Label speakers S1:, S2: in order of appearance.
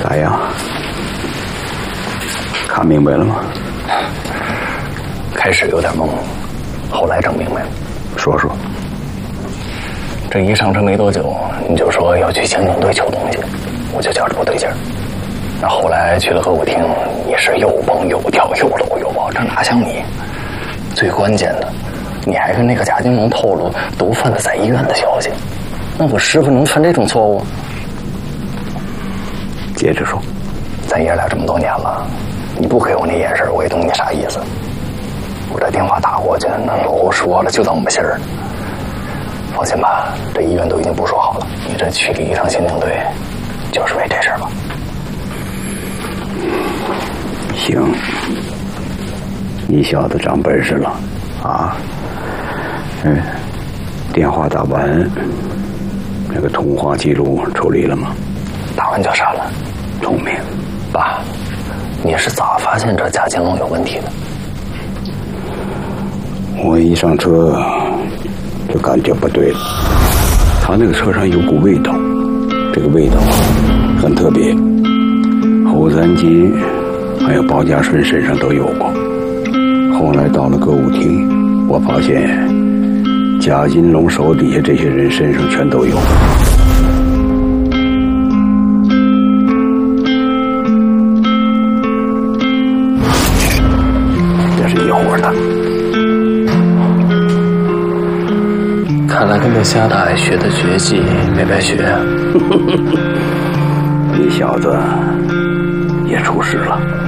S1: 咋样？看明白了吗？
S2: 开始有点懵，后来整明白了。
S1: 说说。
S2: 这一上车没多久，你就说要去刑警队求东西，我就觉着不对劲儿。那后来去了歌舞厅，也是又蹦又跳又搂又抱，这哪像你？最关键的，你还跟那个贾金龙透露毒贩子在医院的消息，那我师傅能犯这种错误？
S1: 接着说。
S2: 咱爷俩这么多年了，你不给我那眼神，我也懂你啥意思。我这电话打过去，那都说了，就当我们信儿。放心吧，这医院都已经部署好了，你这去了一趟刑警队，就是为这事儿吧？
S1: 行，你小子长本事了啊！电话打完，那个通话记录处理了吗？
S2: 打完就删了。
S1: 聪明。
S2: 爸，你是咋发现这贾金龙有问题的？
S1: 我一上车就感觉不对了，他那个车上有股味道，这个味道很特别，侯三金还有包家顺身上都有过。后来到了歌舞厅，我发现贾金龙手底下这些人身上全都有。这是一伙的。
S2: 看来跟这瞎大爷学的绝技没白学啊！
S1: 你小子也出事了。